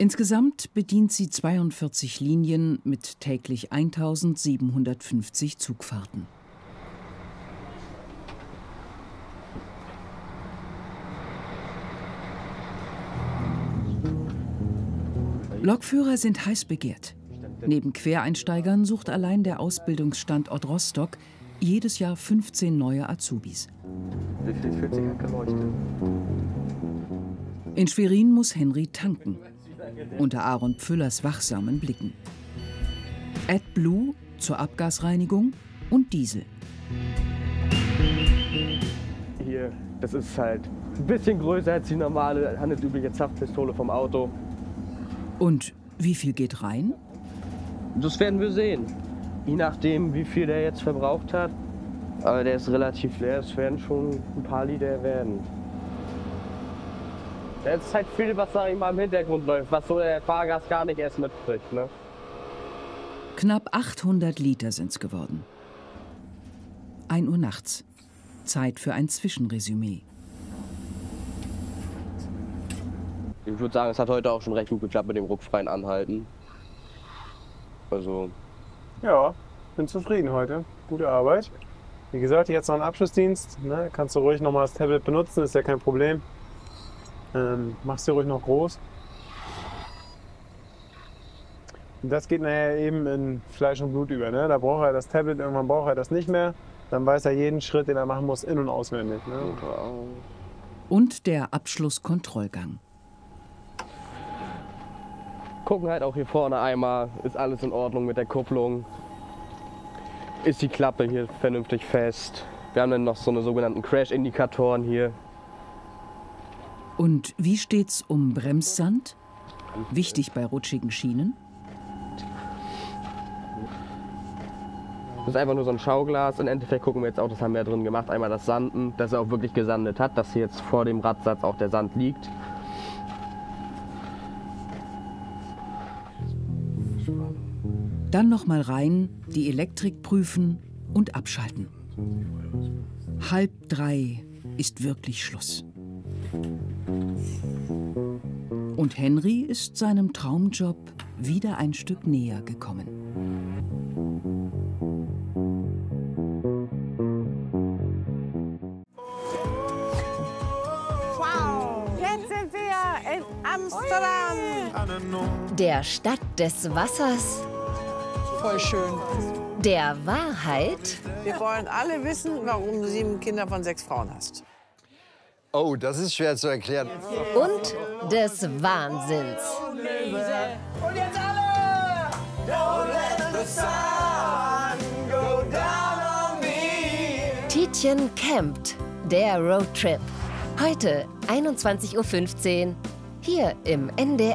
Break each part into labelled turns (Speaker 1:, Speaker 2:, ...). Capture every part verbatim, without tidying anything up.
Speaker 1: Insgesamt bedient sie zweiundvierzig Linien mit täglich eintausendsiebenhundertfünfzig Zugfahrten. Lokführer sind heiß begehrt. Neben Quereinsteigern sucht allein der Ausbildungsstandort Rostock jedes Jahr fünfzehn neue Azubis.
Speaker 2: Wie viel fühlt sich geleuchtet?
Speaker 1: In Schwerin muss Henry tanken, unter Aaron Pfüllers wachsamen Blicken. AdBlue zur Abgasreinigung und Diesel.
Speaker 2: Hier, das ist halt ein bisschen größer als die normale handelsübliche Zapfpistole vom Auto.
Speaker 1: Und wie viel geht rein?
Speaker 2: Das werden wir sehen. Je nachdem, wie viel der jetzt verbraucht hat. Aber der ist relativ leer, es werden schon ein paar Liter werden. Da ist halt viel, was sag ich mal, im Hintergrund läuft, was so der Fahrgast gar nicht erst mitkriegt. Ne?
Speaker 1: Knapp achthundert Liter sind's geworden. ein Uhr nachts. Zeit für ein Zwischenresümee.
Speaker 2: Ich würde sagen, es hat heute auch schon recht gut geklappt mit dem ruckfreien Anhalten. Also.
Speaker 3: Ja, bin zufrieden heute. Gute Arbeit. Wie gesagt, jetzt noch einen Abschlussdienst. Ne? Kannst du ruhig noch mal das Tablet benutzen, ist ja kein Problem. Ähm, machst du ruhig noch groß. Und das geht nachher eben in Fleisch und Blut über. Ne? Da braucht er das Tablet, irgendwann braucht er das nicht mehr. Dann weiß er jeden Schritt, den er machen muss, in- und auswendig. Ne?
Speaker 1: Und der Abschlusskontrollgang.
Speaker 2: Gucken halt auch hier vorne einmal, ist alles in Ordnung mit der Kupplung. Ist die Klappe hier vernünftig fest. Wir haben dann noch so eine sogenannten Crash-Indikatoren hier.
Speaker 1: Und wie steht's um Bremssand? Wichtig bei rutschigen Schienen.
Speaker 2: Das ist einfach nur so ein Schauglas. Im Endeffekt gucken wir jetzt auch, das haben wir ja drin gemacht, einmal das Sanden, dass er auch wirklich gesandet hat, dass hier jetzt vor dem Radsatz auch der Sand liegt.
Speaker 1: Dann noch mal rein, die Elektrik prüfen und abschalten. Halb drei ist wirklich Schluss. Und Henry ist seinem Traumjob wieder ein Stück näher gekommen.
Speaker 4: Wow, jetzt sind wir in Amsterdam.
Speaker 5: Der Stadt des Wassers.
Speaker 4: Voll schön.
Speaker 5: Der Wahrheit.
Speaker 4: Wir wollen alle wissen, warum du sieben Kinder von sechs Frauen hast.
Speaker 6: Oh, das ist schwer zu erklären.
Speaker 5: Und des Wahnsinns.
Speaker 4: Und jetzt alle! Don't let the sun go down on me.
Speaker 5: Tietjen campt. Der Roadtrip. Heute einundzwanzig Uhr fünfzehn. Hier im N D R.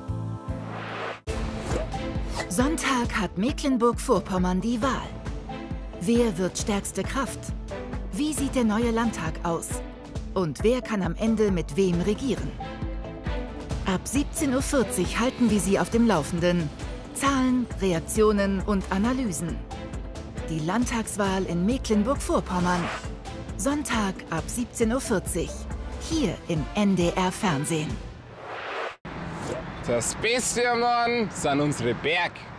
Speaker 7: Sonntag hat Mecklenburg-Vorpommern die Wahl. Wer wird stärkste Kraft? Wie sieht der neue Landtag aus? Und wer kann am Ende mit wem regieren? Ab siebzehn Uhr vierzig halten wir Sie auf dem Laufenden. Zahlen, Reaktionen und Analysen. Die Landtagswahl in Mecklenburg-Vorpommern. Sonntag ab siebzehn Uhr vierzig. Hier im N D R Fernsehen.
Speaker 8: Das Beste, Mann, sind unsere Berg.